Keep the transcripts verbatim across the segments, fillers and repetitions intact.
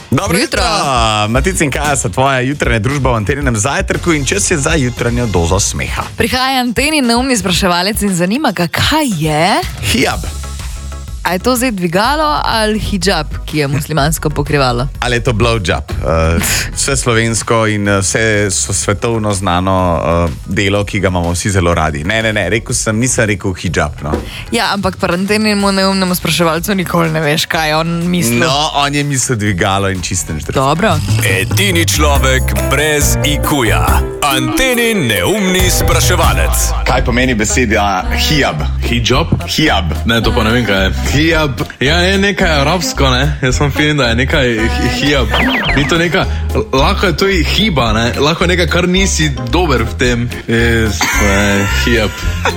Dobro jutro. Matic in Kaja so tvoja jutranja družba v Anteninem zajtrku in čas je za jutranjo dozo smeha. Prihaja Antenin neumni spraševalec in zanima ga, kaj je? Hijab. A je to zdaj dvigalo ali hijab, ki je muslimansko pokrivalo? Ali je to blowjob? Uh, vse slovensko in vse svetovno znano uh, delo, ki ga imamo vsi zelo radi. Ne, ne, ne, rekel sem, nisem rekel hijab. No. Ja, ampak pri Anteninemu neumnemu spraševalcu nikoli ne veš, kaj on misli. No, on je mislil dvigalo in čisten ždrc. Dobro. Edini človek brez I Q-ja. Antenin neumni spraševalec. Kaj pomeni beseda hijab? Hijab? Hijab. Ne, to pa ne vem, kaj je. Hijab. Ja, je nekaj arabsko, ne? Jaz sem film, da je nekaj hijab. Ni to neka, lahko je to i hiba, ne? Lahko je nekaj, kar nisi dober v tem. Yes, ne, hijab.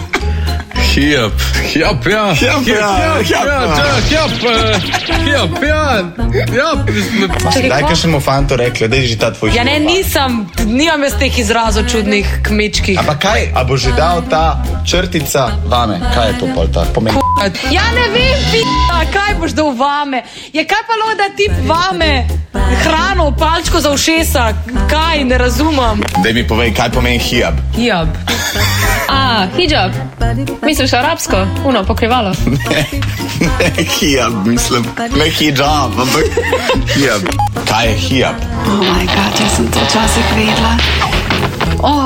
Hijab. Hijab, ja. Hijab, ja. Hijab, ja. Hijab, hijab, ja. Hijab. Daj, kaj še mu fanto rekli, da je že ta tvoj Ja ne, nisem, nimam jaz teh izrazov čudnih, kmečkih. Ampak kaj, a bo že dal ta črtica vame? Kaj je to pol ta pomeni? Ja ne vem, p***a, kaj boš dal vame? Je kaj pa lo, da ti vame hrano, palčko za ušesa? Kaj, ne razumem. Daj mi povej, kaj pomeni hijab? Hijab. A, hijab. Misliš arabsko? Uno, pokrivalo. Ne, ne hijab, mislim. Ne hijab, ampak hijab. Kaj je hijab? Oh moj bog, jaz sem to včasih vedela. Oh,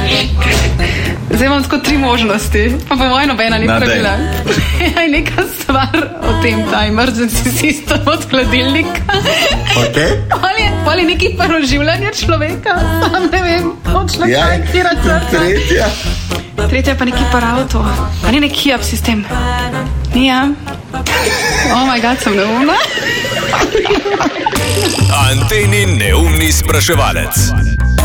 zdaj imam tako tri možnosti, pa po mojem nobena ni pravila. Je neka stvar o tem, ta emergency system od hladilnika. Ok. Ali je, ali neki preživljanje človeka, sam ne vem, točno Ja, kaj, kjera crta. tretja. Tretja pa neki parauto, pa ni neki hijab sistem. Ni, ja? Oh moj bog, sem neumna. Antenin neumni spraševalec.